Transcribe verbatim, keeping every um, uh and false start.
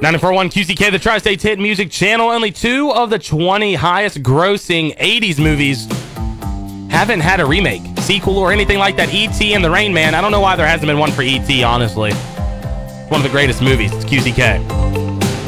ninety-four point one Q C K, the Tri-State Hit Music Channel. Only two of the twenty highest grossing eighties movies haven't had a remake, sequel, or anything like that. E T and The Rain Man. I don't know why there hasn't been one for E T, honestly. It's one of the greatest movies. It's Q C K.